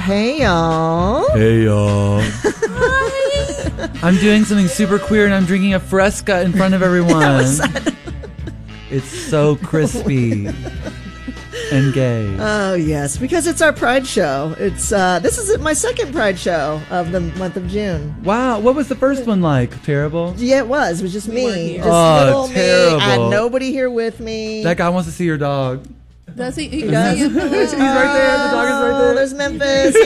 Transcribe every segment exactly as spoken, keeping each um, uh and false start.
Hey y'all. Hey y'all. I'm doing something super queer and I'm drinking a Fresca in front of everyone. It's so crispy and gay. Oh yes, because it's our Pride show. It's uh, this is my second Pride show of the month of June. Wow, what was the first one like? Terrible? Yeah, it was. It was just me. Just Oh, little terrible. me. I had nobody here with me. That guy wants to see your dog. Does he? He He does. He's right there. The dog is right there. Oh, there's Memphis.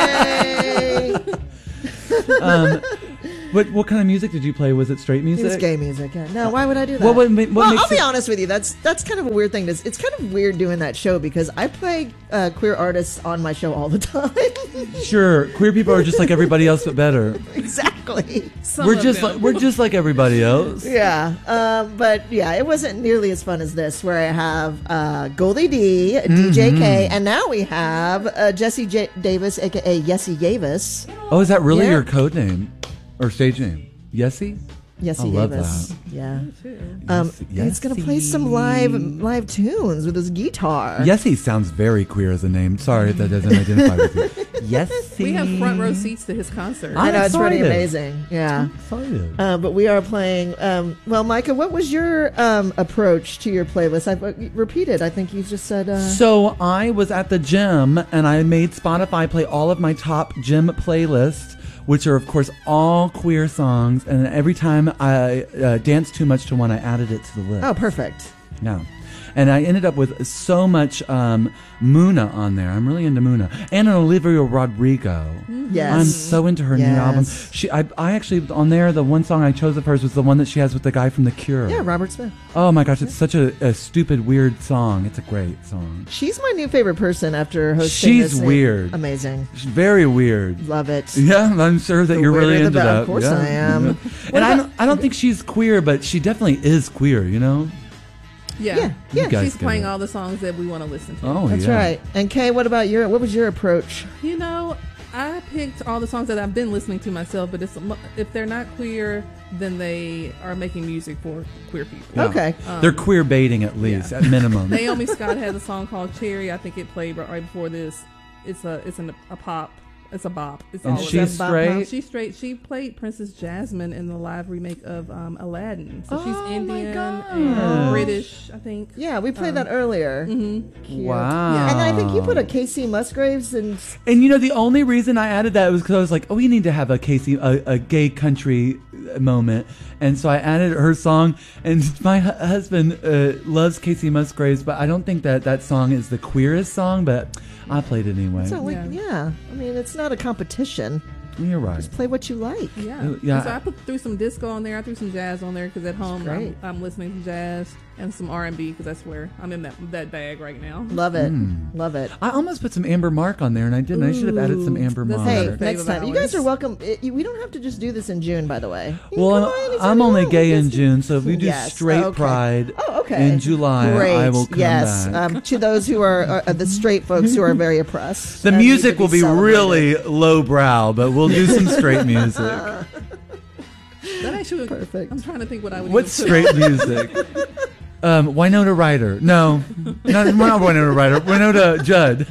Yay! Um, what what kind of music did you play? Was it straight music? It was gay music. Yeah. No, why would I do that? What would ma- what well, makes I'll be it- honest with you. That's that's kind of a weird thing. To, it's kind of weird doing that show because I play uh, queer artists on my show all the time. Sure, queer people are just like everybody else, but better. Exactly. Some we're of just them. like we're just like everybody else. Yeah, um, but yeah, it wasn't nearly as fun as this, where I have uh, Goldie D, D J K, and now we have uh, Jesse J- Davis, aka Yessie Davis. Oh, is that really Yeah. your code name or stage name? Yessie? Yessie I love Davis. that. Yeah. Um, Yes- he's gonna play some live live tunes with his guitar. Yessie sounds very queer as a name. Sorry if that doesn't identify with you. Yessie. We have front row seats to his concert. I I'm know, it's pretty excited. amazing. Yeah. Excited. Uh, but we are playing. Um, well, Micah, what was your um, approach to your playlist? I've uh, repeated. I think you just said. Uh, So I was at the gym and I made Spotify play all of my top gym playlists, which are of course all queer songs. And every time I uh, danced too much to one, I added it to the list. oh, perfect. Yeah. And I ended up with so much um, Muna on there. I'm really into Muna. And an Olivia Rodrigo. Yes. I'm so into her new Yes. album. She, I, I actually, on there, the one song I chose of hers was the one that she has with the guy from The Cure. Yeah, Robert Smith. Oh my gosh, it's such a, a stupid, weird song. It's a great song. She's my new favorite person after hosting. She's this thing. weird. Amazing. She's very weird. Love it. Yeah, I'm sure that The you're really weirder into the better. that. Of course Yeah. I am. Yeah. What And I about- don't, I don't think she's queer, but she definitely is queer, you know? Yeah, Yeah, yeah. You guys She's get playing it. all the songs that we want to listen to. Oh, That's yeah. right. And Kay, what about your? What was your approach? You know, I picked all the songs that I've been listening to myself, but it's, if they're not queer, then they are making music for queer people. Yeah. Okay. They're queer baiting at least, yeah. at minimum. Naomi Scott has a song called Cherry. I think it played right, right before this. It's a it's an, a pop. It's a bop. It's And all she's about- straight? She's straight. She played Princess Jasmine in the live remake of um, Aladdin. So Oh, she's my Indian gosh. and British, I think. Yeah, we played Um, that earlier. Mm-hmm. Cute. Wow. And I think you put a K C Musgraves and And you know, the only reason I added that was because I was like, oh, we need to have a Casey, a, a gay country moment. And so I added her song. And my hu- husband uh, loves Casey Musgraves, but I don't think that that song is the queerest song, but I played it anyway. so we, Yeah. yeah. I mean, it's not a competition. You're right. Just play what you like. Yeah. Uh, yeah. And so I put threw some disco on there. I threw some jazz on there because at home great. I'm, I'm listening to jazz and some R and B because that's where I'm in that that bag right now. Love it. Mm. Love it. I almost put some Amber Mark on there, and I didn't. I should have added some Ooh, Amber that's Mark. Hey, Mark. next Fave time. of You guys ours. are welcome. It, you, we don't have to just do this in June, by the way. You can Well, come I'm, on anytime I'm you only want. gay We in just- June, so if we do Yes. straight Oh, okay. pride Oh, okay. in July, Great. I will come yes. back. Um, to those who are, are the straight folks who are very oppressed. The and need music to will be celebrated. really lowbrow, but we'll do some straight music. That actually Perfect. I'm trying to think what I would. What's even put straight music? Um, Winona Ryder. No, not, not Winona Ryder. Winona Judd.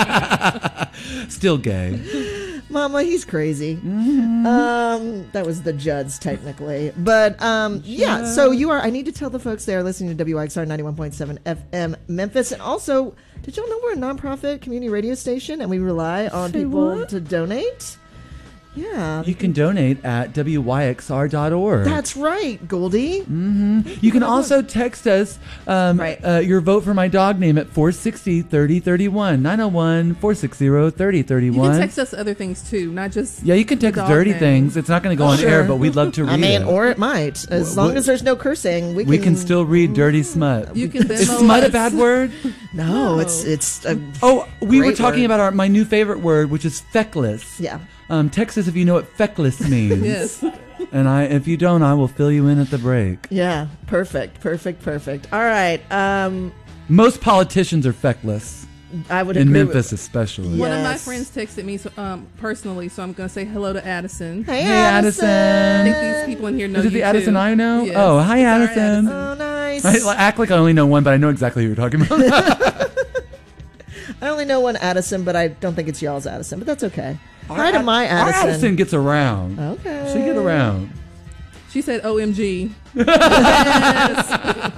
Still gay. Mama, he's crazy. Mm-hmm. Um, that was the Judds, technically. But um, yeah, so you are, I need to tell the folks there listening to W I X R ninety-one point seven F M Memphis. And also, did y'all know we're a nonprofit community radio station and we rely on Say people what? to donate? Yeah. You can donate at W Y X R dot org. That's right, Goldie. Mm-hmm. You can also text us um, Right. uh, your vote for my dog name at four sixty, thirty thirty-one. nine oh one, four sixty, thirty You thirty-one. can text us other things too, not just Yeah, you can the text dog dirty name. things. It's not going to go Oh, on sure. air, but we'd love to read I mean, it. or it might. As Wh- long wh- as there's no cursing, we can. we can still read dirty smut. You can Is Venmo smut a us. bad word? No, No. it's it's. A Oh, we were great talking word. about our my new favorite word, which is feckless. Yeah. Um, text us if you know what feckless means. Yes. And I, if you don't, I will fill you in at the break. Yeah. Perfect. Perfect. Perfect. All right. Um, Most politicians are feckless. I would In agree Memphis, with, especially. One of my Yes. friends texted me so, um, personally, so I'm going to say hello to Addison. Hey, Hey, Addison. I think Addison. these people in here know Is it you the Addison too. I know? Yes. Oh, hi, It's our Addison. Oh, nice. I like, act like I only know one, but I know exactly who you're talking about. I only know one Addison, but I don't think it's y'all's Addison, but that's okay. Hi to Our- my Our Addison. Addison gets around. Okay. She get around. She said O M G. Yes.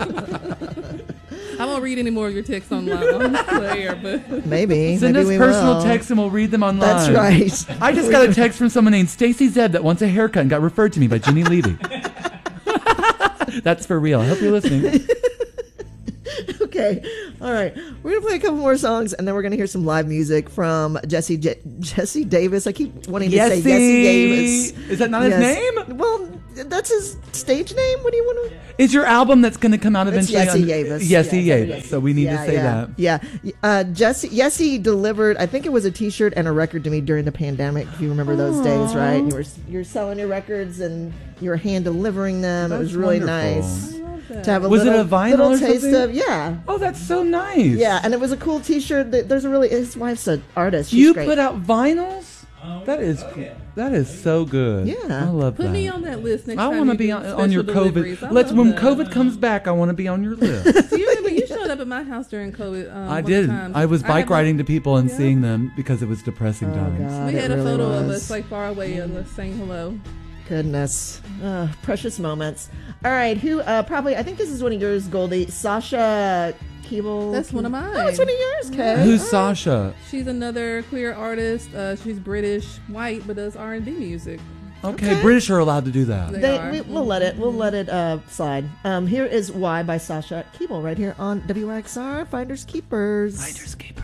I won't read any more of your texts online on the air, but Maybe. Send Maybe us we personal will. texts and we'll read them online. That's right. I just got a text from someone named Stacy Zeb that wants a haircut and got referred to me by Ginny Levy. That's for real. I hope you're listening. Okay. All right. We're going to play a couple more songs, and then we're going to hear some live music from Jesse J- Jesse Davis. I keep wanting to say Yessie. Jesse Davis. Is that not his Yes. name? Well, that's his stage name. What do you want to... Is your album that's going to come out It's eventually? Jesse on- Davis. Jesse Yeah, Davis. So we need yeah, to say yeah, that. Yeah. Uh, Jesse, Jesse delivered, I think it was a T-shirt and a record to me during the pandemic, if you remember those days, right? You were you were selling your records and you were hand delivering them. it That's was really wonderful. nice I love that. to have a Was it little, a vinyl little or taste something? of, yeah. Oh, that's so nice. Yeah, and it was a cool T-shirt. Th- There's a really, his wife's an artist. She's You great. put out vinyls? That is that is so good. Yeah. I love Put that. me on that list next I time. want to you be do on, on your special deliveries. COVID. I Let's love when that. COVID comes back, I want to be on your list. Do you remember you showed up at my house during COVID? Um, I one of the did. times. I was bike have a- riding to people and Yeah. seeing them because it was depressing Oh, times. God, We it had a really photo was. of us like far away and us saying hello. Goodness. Uh, precious moments. All right, who, uh, probably, I think this is one of yours, Goldie. Sasha Keeble. That's one of mine. Oh, it's one of yours, Kay. Who's All right. Sasha? She's another queer artist. Uh, she's British, white, but does R and B music. Okay, Okay. British are allowed to do that. They They, are. we, we'll let it. We'll let it uh, slide. Um, here is "Why" by Sasha Keeble right here on W X R Finders Keepers. Finders keepers.